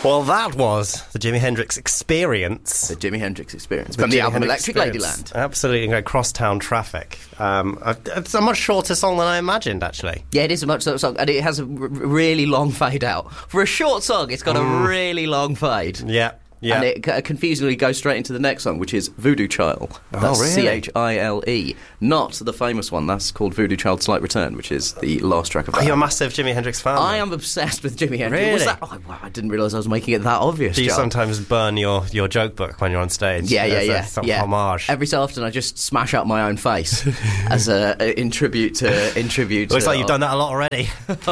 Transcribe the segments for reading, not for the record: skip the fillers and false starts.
Well, that was the Jimi Hendrix Experience. The Jimi Hendrix Experience. From the album Electric Ladyland. Absolutely. Crosstown Traffic. It's a much shorter song than I imagined, actually. Yeah, it is a much shorter song. And it has a really long fade out. For a short song, it's got a really long fade. Yeah. Yeah. And it confusingly goes straight into the next song, which is Voodoo Child. That's really? Chile. Not the famous one. That's called Voodoo Child Slight Return, which is the last track of that. You're a massive Jimi Hendrix fan. I am obsessed with Jimi Hendrix. Really? Was that? Oh, wow, I didn't realise I was making it that obvious, Do you John. sometimes burn your joke book when you're on stage? Yeah. Homage. Every so often I just smash up my own face as in tribute to... Looks like you've done that a lot already.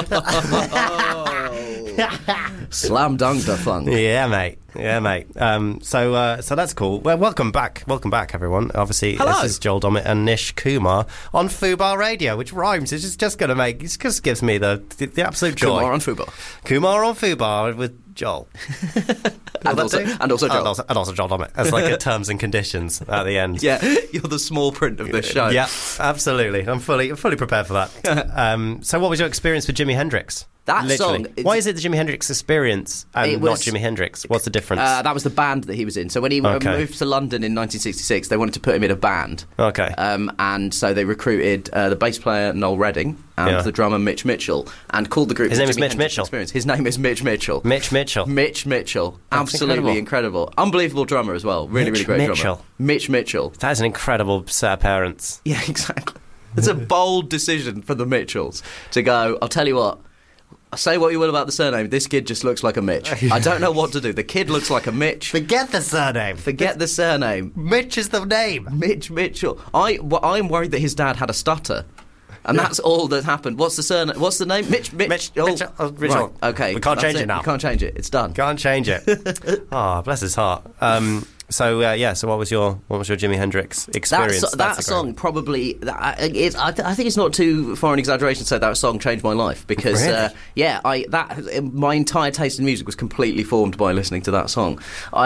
Slam dunk the funk. Yeah, mate. So that's cool. Well, welcome back, everyone. Obviously, Hello. This is Joel Dommett and Nish Kumar on Fubar Radio, which rhymes. It's just going to make. It just gives me the absolute joy. Kumar on Fubar. Kumar on Fubar with Joel. and also Joel. And also Joel Dommett as like a terms and conditions at the end. Yeah, you're the small print of this show. Yeah, absolutely. I'm fully prepared for that. So, what was your experience with Jimi Hendrix? That Literally. song... Why is it the Jimi Hendrix Experience and not Jimi Hendrix? What's the difference? That was the band that he was in. So when he moved to London in 1966, they wanted to put him in a band. Okay. And so they recruited the bass player Noel Redding and the drummer Mitch Mitchell and called the group... His name is Jimi Mitch Hendrix Mitchell? Experience. His name is Mitch Mitchell. Mitch Mitchell. Mitch Mitchell. That's Absolutely incredible. Unbelievable drummer as well. Really great drummer. Mitch Mitchell. That is an incredible set of parents. Yeah, exactly. It's a bold decision for the Mitchells to go, I'll tell you what, say what you will about the surname, this kid just looks like a Mitch. I don't know what to do. The kid looks like a Mitch. Forget the surname. Forget the surname. Mitch is the name. Mitch Mitchell. I'm worried that his dad had a stutter. And that's all that happened. What's the surname? What's the name? Mitch. Mitchell. Right, okay. We can't change it now. You can't change it. It's done. Can't change it. Bless his heart. So what was your Jimi Hendrix experience? That song probably... I think it's not too far an exaggeration to say that song changed my life because, really? my entire taste in music was completely formed by listening to that song.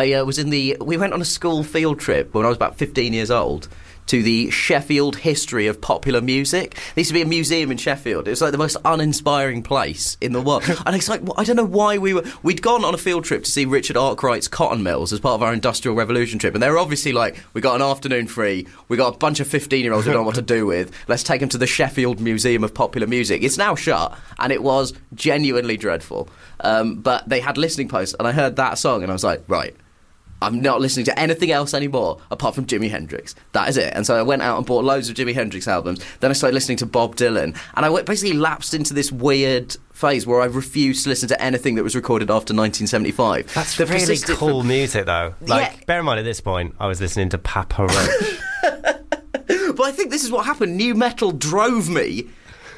We went on a school field trip when I was about 15 years old to the Sheffield History of Popular Music. There used to be a museum in Sheffield. It was like the most uninspiring place in the world. And it's like, I don't know why we'd gone on a field trip to see Richard Arkwright's cotton mills as part of our Industrial Revolution trip. And they were obviously like, we got an afternoon free, we got a bunch of 15-year-olds we don't know what to do with, let's take them to the Sheffield Museum of Popular Music. It's now shut, and it was genuinely dreadful. But they had listening posts, and I heard that song, and I was like, right, I'm not listening to anything else anymore apart from Jimi Hendrix. That is it. And so I went out and bought loads of Jimi Hendrix albums. Then I started listening to Bob Dylan. And I basically lapsed into this weird phase where I refused to listen to anything that was recorded after 1975. That's really cool music, though. Bear in mind, at this point, I was listening to Papa Roach. But I think this is what happened. New metal drove me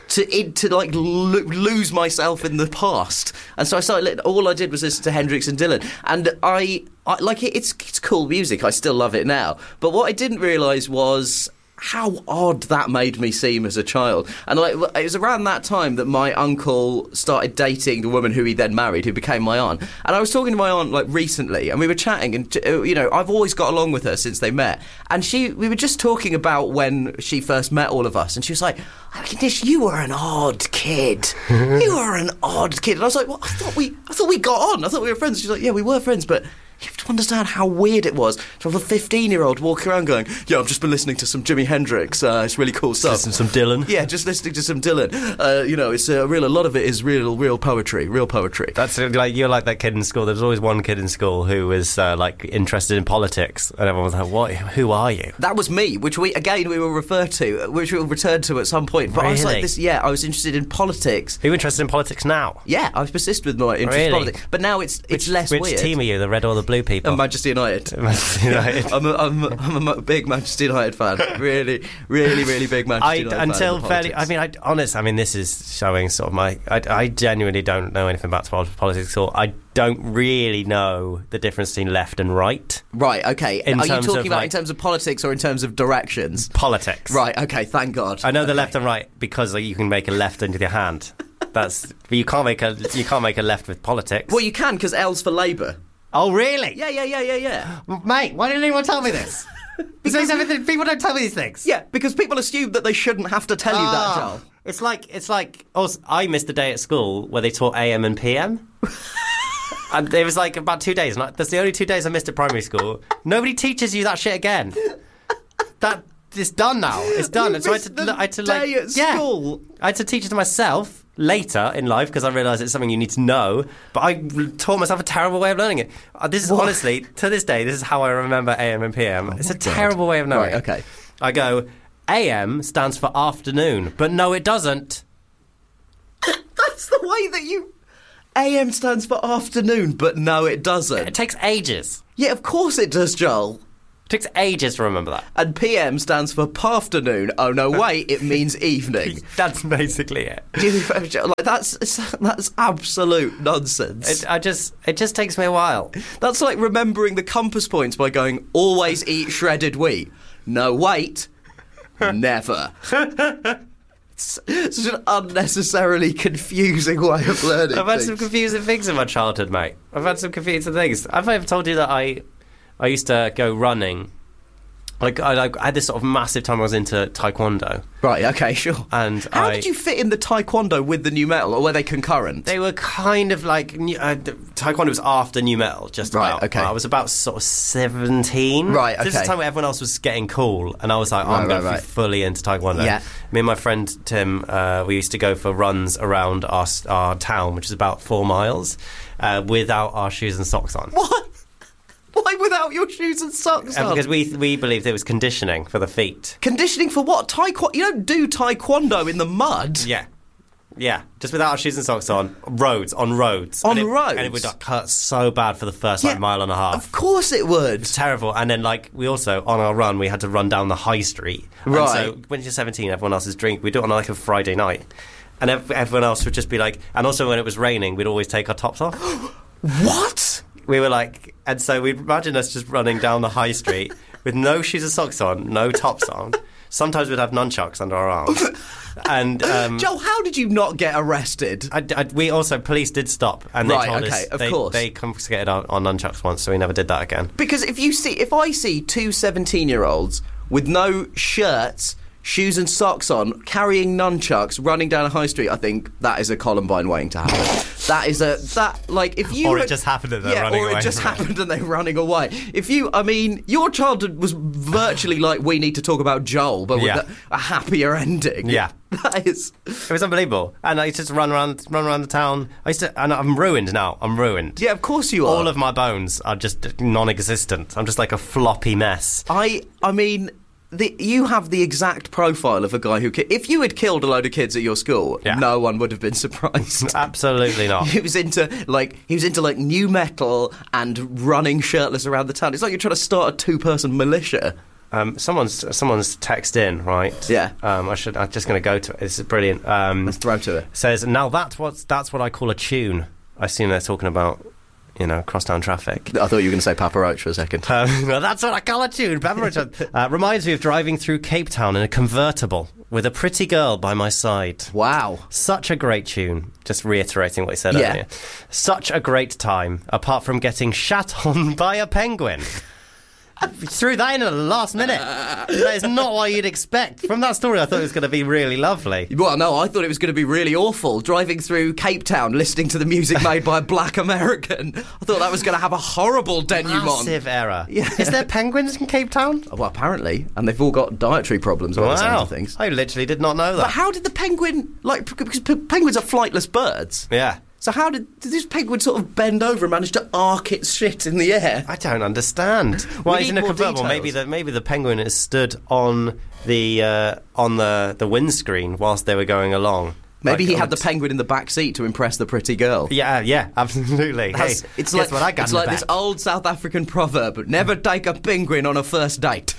to lose myself in the past, and so I started. All I did was listen to Hendrix and Dylan, and I like it. It's cool music. I still love it now. But what I didn't realise was how odd that made me seem as a child. And it was around that time that my uncle started dating the woman who he then married, who became my aunt. And I was talking to my aunt recently, and we were chatting, and I've always got along with her since they met. And we were just talking about when she first met all of us, and she was like, Nish, you were an odd kid. You were an odd kid. And I was like, well, I thought we got on. I thought we were friends. She's like, yeah, we were friends, but you have to understand how weird it was to have a 15-year-old walking around going, yeah, I've just been listening to some Jimi Hendrix. It's really cool stuff. Listening to some Dylan. Yeah, just listening to some Dylan. It's a lot of it is real poetry. That's like, you're like that kid in school. There was always one kid in school who was interested in politics, and everyone was like, "What? Who are you?" That was me, which we will return to at some point. But really? I was like this. Yeah, I was interested in politics. Are you interested in politics now? Yeah, I've persisted with my interest in politics, but now it's less weird. Which team are you? The red or the blue people? Manchester United. Manchester United. I'm a big Manchester United fan. Really, really, really big Manchester United fan. Until fairly, this is showing sort of my. I genuinely don't know anything about politics at all. I don't really know the difference between left and right. Right. Okay. Are you talking about in terms of politics or in terms of directions? Politics. Right. Okay. Thank God. I know the left and right because you can make a left into your hand. But you can't make a left with politics. Well, you can, because L's for Labour. Oh, really? Yeah. Mate, why didn't anyone tell me this? Because people don't tell me these things. Yeah, because people assume that they shouldn't have to tell you that, Joel. It's like. Also, I missed a day at school where they taught AM and PM. And it was like about 2 days. And that's the only 2 days I missed at primary school. Nobody teaches you that shit again. It's done now. It's done. You So missed the day at school. I had to teach it to myself later in life because I realised it's something you need to know. But I taught myself a terrible way of learning it. This is honestly, to this day, this is how I remember AM and PM. It's a terrible way of knowing. Right, okay. I go, AM stands for afternoon, but no, it doesn't. That's the way that you... AM stands for afternoon, but no, it doesn't. It takes ages. Yeah, of course it does, Joel. It takes ages to remember that. And PM stands for pafternoon. Oh, no, wait, it means evening. That's basically it. Like, that's absolute nonsense. It just takes me a while. That's like remembering the compass points by going, always eat shredded wheat. No, wait, never. It's such an unnecessarily confusing way of learning. I've had some confusing things in my childhood, mate. I've had some confusing things. Have I ever told you that I used to go running? Like I had this sort of massive time I was into taekwondo. Right, okay, sure. And how did you fit in the taekwondo with the new metal, or were they concurrent? They were kind of like taekwondo was after new metal, just right, about. Okay. I was about sort of 17. Right, okay. This is the time where everyone else was getting cool, and I was like, I'm going to be fully into taekwondo. Yeah. Me and my friend Tim, we used to go for runs around our town, which is about 4 miles, without our shoes and socks on. What? Why without your shoes and socks on? Because we believed it was conditioning for the feet. Conditioning for what? Taekwondo? You don't do taekwondo in the mud. Yeah, just without our shoes and socks on roads. On roads? And it would hurt so bad for the first mile and a half. Of course it would. It's terrible. And then we also, on our run, we had to run down the high street. Right. And so when you're 17, everyone else is drinking. We do it on a Friday night. And everyone else would just be like... And also when it was raining, we'd always take our tops off. What? We were like... And so we'd imagine us just running down the high street with no shoes and socks on, no tops on. Sometimes we'd have nunchucks under our arms. And Joel, how did you not get arrested? We also, police did stop, and they told us of course. They confiscated our nunchucks once, so we never did that again. Because if I see two 17-year-olds with no shirts, shoes and socks on, carrying nunchucks, running down a high street, I think that is a Columbine waiting to happen. If you... Or it just happened and they're running away. Or it just happened and they're running away. Your childhood was virtually like We Need to Talk About Joel, but with a happier ending. Yeah. That is... It was unbelievable. And I used to just run around the town. And I'm ruined now. I'm ruined. Yeah, of course you are. All of my bones are just non-existent. I'm just like a floppy mess. You have the exact profile of a guy who... If you had killed a load of kids at your school, no one would have been surprised. Absolutely not. He was into new metal and running shirtless around the town. It's like you're trying to start a two-person militia. Someone's texted in, right? Yeah. I'm just going to go to it. This is brilliant. Let's throw to it. Says, now that's what I call a tune. I assume they're talking about... crosstown traffic. I thought you were going to say Papa Roach for a second. Well, that's what I call a tune. Papa Roach reminds me of driving through Cape Town in a convertible with a pretty girl by my side. Wow. Such a great tune. Just reiterating what he said earlier. Such a great time, apart from getting shat on by a penguin. Threw that in at the last minute. That is not what you'd expect. From that story, I thought it was going to be really lovely. Well, no, I thought it was going to be really awful. Driving through Cape Town, listening to the music made by a black American. I thought that was going to have a horrible denouement. Massive error. Yeah. Is there penguins in Cape Town? Well, apparently. And they've all got dietary problems by the sound of things. I literally did not know that. But how did the penguin... because penguins are flightless birds. Yeah. So how did this penguin sort of bend over and manage to arc its shit in the air? I don't understand. Why isn't it convertible? Maybe the penguin has stood on the windscreen whilst they were going along. Maybe he had the penguin in the back seat to impress the pretty girl. Yeah, absolutely. It's like this old South African proverb: never take a penguin on a first date.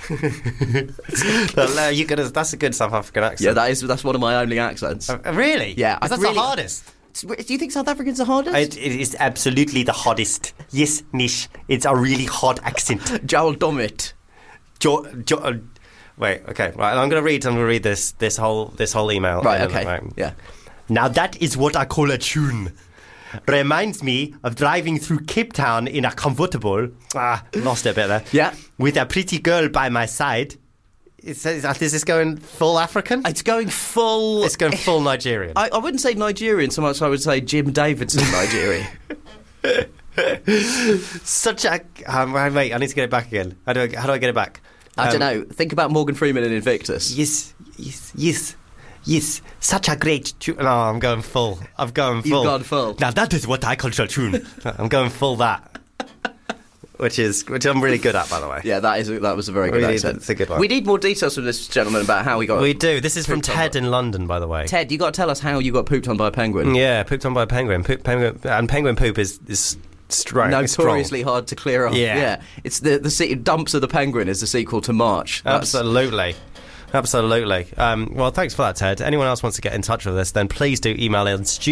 That's a good South African accent. Yeah, that's one of my only accents. Really? Yeah, that's the hardest. Do you think South African's the hardest? It is absolutely the hardest. Yes, Nish. It's a really hard accent. Joel Dommett. Wait, okay, right. I'm going to read this whole email. Right, okay. Right. Yeah. Now that is what I call a tune. Reminds me of driving through Cape Town in a convertible. Lost it a bit there. Yeah. With a pretty girl by my side. Is this going full African? It's going full... It's going full Nigerian. I wouldn't say Nigerian so much, I would say Jim Davidson Nigerian. Such a... wait, I need to get it back again. How do I get it back? I don't know. Think about Morgan Freeman in Invictus. Yes. Such a great tune. No, I'm going full. You've gone full. Now that is what I call a tune. I'm going full that. Which I'm really good at, by the way. Yeah, that was a very good accent. It's a good one. We need more details from this gentleman about how he got... We do. This is from Ted in London, by the way. Ted, you got to tell us how you got pooped on by a penguin. Yeah, pooped on by a penguin. Penguin poop is strong. Notoriously hard to clear up. Yeah. It's the Dumps of the Penguin is the sequel to March. Absolutely. Well, thanks for that, Ted. Anyone else wants to get in touch with us, then please do email in